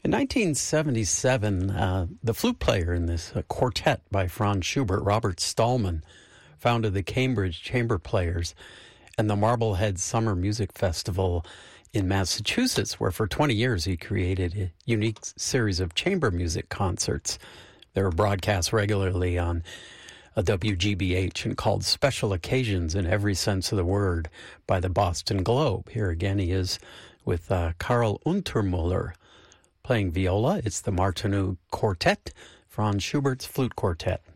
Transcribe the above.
In 1977, the flute player in this quartet by Franz Schubert, Robert Stallman, founded the Cambridge Chamber Players and the Marblehead Summer Music Festival in Massachusetts, where for 20 years he created a unique series of chamber music concerts. They were broadcast regularly on a WGBH and called Special Occasions in every sense of the word by the Boston Globe. Here again he is with Karl Untermuller playing viola. It's the Martinů Quartet, Franz Schubert's Flute Quartet.